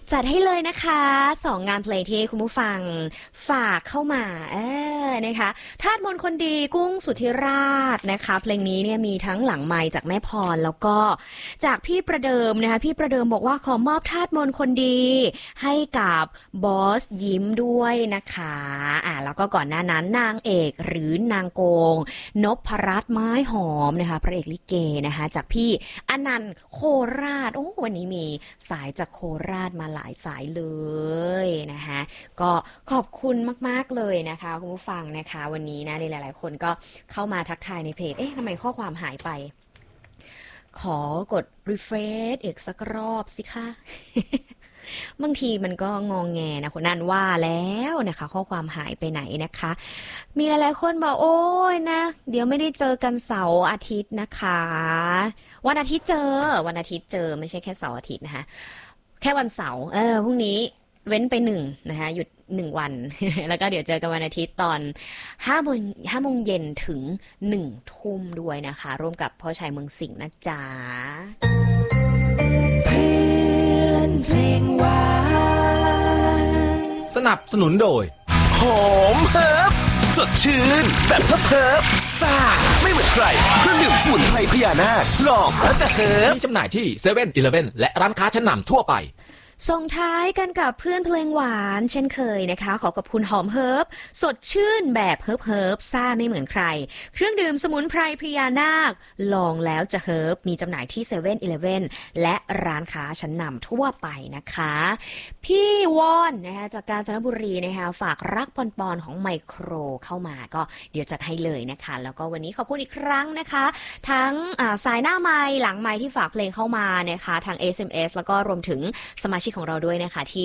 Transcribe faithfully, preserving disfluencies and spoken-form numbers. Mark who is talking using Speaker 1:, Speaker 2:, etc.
Speaker 1: จัดให้เลยนะคะสองงานเพลงที่คุณผู้ฟังฝากเข้ามาเออนะคะธาตุมนต์คนดีกุ้งสุทธิราชนะคะเพลงนี้เนี่ยมีทั้งหลังไมค์จากแม่พรแล้วก็จากพี่ประเดิมนะคะพี่ประเดิมบอกว่าขอมอบธาตุมนต์คนดีให้กับบอสยิ้มด้วยนะคะอ่าแล้วก็ก่อนหน้านั้นนางเอกหรือนางโกงนพรัตน์ไม้หอมนะคะพระเอกลิเกนะคะจากพี่อนันต์โคราชโอ้วันนี้มีสายจากโคราชมาหลายสายเลยนะคะก็ขอบคุณมากๆเลยนะคะคุณผู้ฟังนะคะวันนี้นะหลายๆคนก็เข้ามาทักทายในเพจเอ๊ะทำไมข้อความหายไปขอกด refresh อีกสักรอบสิคะบางทีมันก็งองแงนะคุณนันว่าแล้วนะคะข้อความหายไปไหนนะคะมีหลายๆคนบอกโอ้ยนะเดี๋ยวไม่ได้เจอกันเสาร์อาทิตย์นะคะวันอาทิตย์เจอวันอาทิตย์เจอไม่ใช่แค่เสาร์อาทิตย์นะคะแค่วันเสาร์เออพรุ่งนี้เว้นไปหนึ่งนะคะหยุดหนึ่งวัน แล้วก็เดี๋ยวเจอกันวันอาทิตย์ตอนห้าโมงห้าโมงเย็นถึงหนึ่งทุ่มด้วยนะคะร่วมกับพ่อชายเมืองสิงห์นะจ๊ะเพื่อนเพลงหวาน
Speaker 2: สนับสนุนโดย
Speaker 3: หอมเฮิร์บสดชื่นแบบเฮิร์บเฮิร์บซ่าไม่เหมือนใครเครื่องดื่มสมุนไพรพญานาคลองแล้วจะเฮิร์บ
Speaker 2: มีจำหน่ายที่เซเว่นอีเลฟเว่นและร้านค้าชั้นนำทั่วไป
Speaker 1: ส่งท้ายกันกับเพื่อนเพลงหวานเช่นเคยนะคะขอขอบคุณหอมเฮิร์บสดชื่นแบบเฮิร์บเฮิร์บซ่าไม่เหมือนใครเครื่องดื่มสมุนไพรพญานาคลองแล้วจะเฮิร์บมีจำหน่ายที่เซเว่นอีเลฟเว่นและร้านค้าชั้นนำทั่วไปนะคะพี่วอนนะคะจากกาญจนบุรีนะคะฝากรักปอนปอนของไมโครเข้ามาก็เดี๋ยวจัดให้เลยนะคะแล้วก็วันนี้ขอบคุณอีกครั้งนะคะทั้งสายหน้าไมค์หลังไมค์ที่ฝากเพลงเข้ามานะคะทาง เอส เอ็ม เอส แล้วก็รวมถึงสมาชิกของเราด้วยนะคะที่